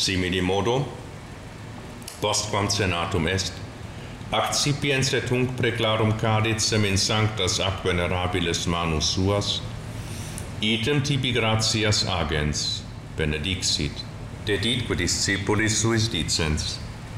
Simili modo, postquam cenatum est, accipiens et hunc preclarum cadicem in sanctas ac venerabiles manus suas, item tibi gratias agens, benedixit, deditque discipulis suis dicens.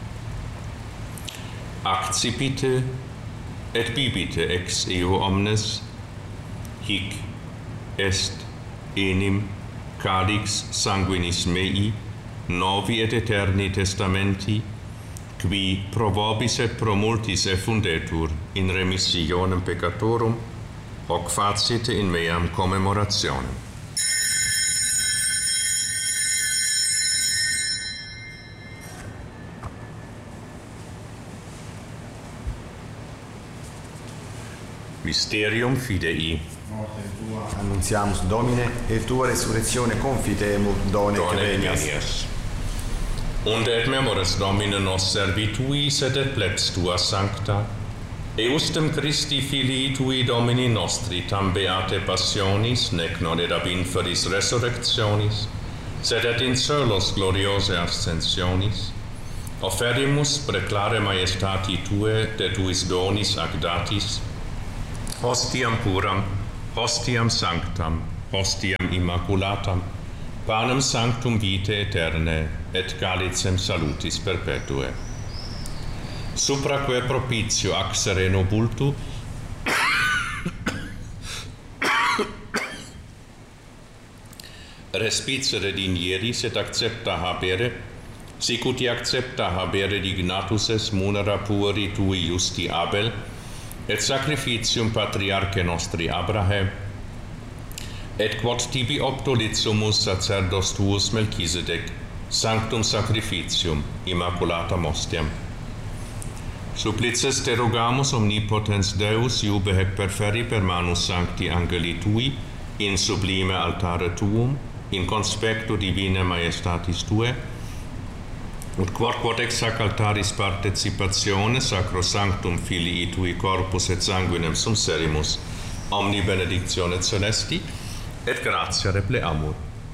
Accipite et bibite ex eo omnes, hic est enim cadix sanguinis mei, novi et eterni testamenti, qui pro vobis et pro multis effundetur in remissionem peccatorum, hoc facite in meam commemorationem. Mysterium fidei. Mortem tua annunziamus Domine, et tua resurrezione confitemur done venias. Und et memoris Domine nos servituis et plebs tua sancta, eustem Christi filii tui Domini nostri tam beate passionis, nec non et ab inferis resurrectionis, sed et in celos gloriose ascensionis, offerimus preclare maestati tue de tuis donis ac datis, hostiam puram, hostiam sanctam, hostiam immaculatam, panem sanctum vitae aeterne, et calicem salutis perpetue. Supraque propitio ac sereno bultu, respicere dinieris et accepta habere, sic uti accepta habere dignatus es munera pueri tui justi Abel, et sacrificium patriarche nostri Abraham, et quod tibi obtolitsumus sacerdos tuus Melchisedec, sanctum sacrificium, immaculatam ostiam. Supplices te rogamus omnipotens Deus iube hec perferi per manus sancti angeli tui, in sublime altare tuum, in conspectu divine maestatis tue, ut quod ex hac altaris participatione sacro sanctum filii tui corpus et sanguinem sumserimus, omni benedictione celesti, et gratia repleamur.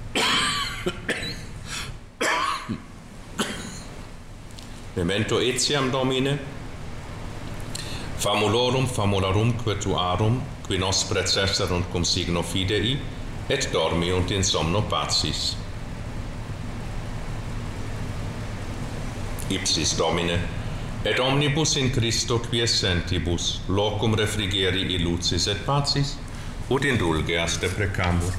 Memento etiam Domine, famulorum famularum tuarum, qui nos precesserunt cum signo fidei, et dormiunt in somno pacis. Ipsis Domine, et omnibus in Christo quiescentibus locum refrigeri illucis et pacis, ut indulgeas te precamur.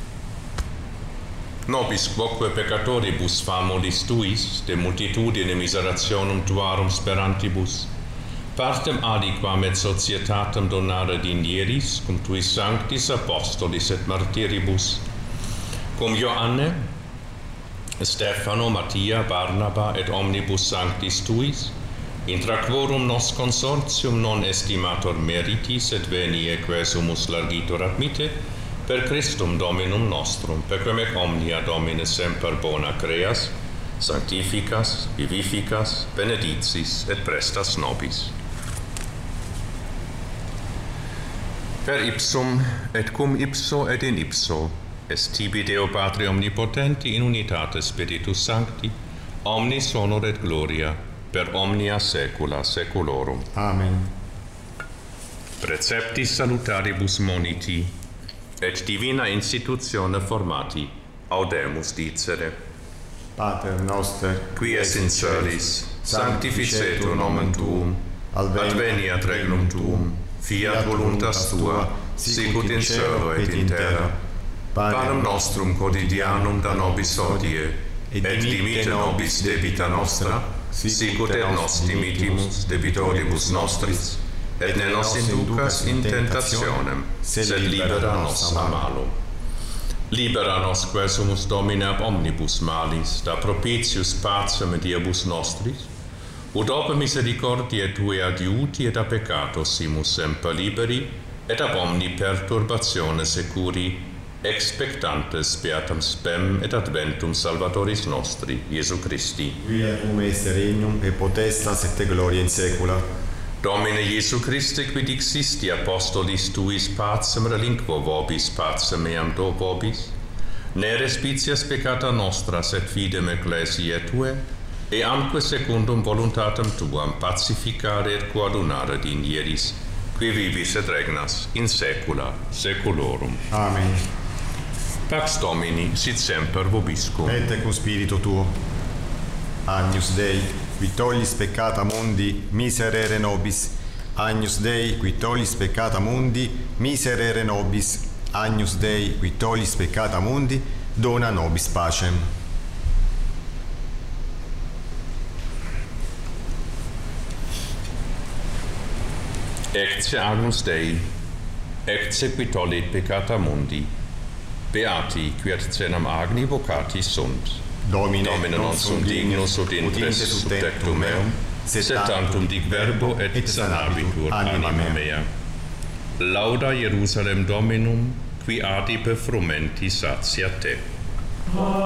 Nobis quoque peccatoribus famulis tuis, de multitudine miserationum tuarum sperantibus, partem aliquam et societatem donare dinieris, cum tuis sanctis apostolis et martyribus, cum Ioanne, Stefano, Mattia, Barnaba et omnibus sanctis tuis, intra quorum nos consortium non estimator meritis et venie quesumus largitor admite, per Christum Dominum nostrum, perquem ec omnia Domine semper bona creas, sanctificas, vivificas, benedicis et prestas nobis. Per ipsum et cum ipso et in ipso, est tibi Deo Patri omnipotenti in unitate Spiritus Sancti, omnis honor et gloria, per omnia saecula saeculorum. Amen. Preceptis salutaribus moniti, et divina institutione formati, audemus dicere. Pater noster, qui es in celis, sanctificetur nomen tuum, adveniat regnum tuum, fiat voluntas tua, sicut in cielo et in terra. Panem nostrum quotidianum da nobis hodie, et dimitte nobis debita nostra, sicut et nos dimittimus debitoribus nostris, et ne nos inducas in tentationem, sed libera nos a malo. Libera nos quesumus Domine ab omnibus malis, da propitius pacem diebus nostris, ut op misericordiae Tue adiuti et a peccato simus semper liberi, et ab omni perturbatione securi, expectantes beatam spem et adventum Salvatoris nostri, Iesu Christi. Quia cum est regnum et potestas et gloria in saecula. Domine Iesu Christe, qui dixisti apostolis tuis pacem relinquo vobis, pacem meam do vobis, Ne respicias peccata nostra, sed fidem ecclesiae Tue, e amque secundum voluntatem Tuam pacificare et coadunare dinieris, qui vivis et regnas in saecula saeculorum. Amen. Pax Domini, sit semper vobiscum. Et cum spiritu tuo. Agnus Dei, qui tollis peccata mundi, miserere nobis. Agnus Dei, qui tollis peccata mundi, miserere nobis. Agnus Dei, qui tollis peccata mundi, dona nobis pacem. Ecce Agnus Dei, ecce qui tollit peccata mundi, beati qui ad cenam agni vocati sunt. Domine non sunt dignus ut intres sub tectum meum, sed tantum dic verbo et sanabitur anima mea. Lauda Jerusalem Dominum, qui adipe frumenti satia te.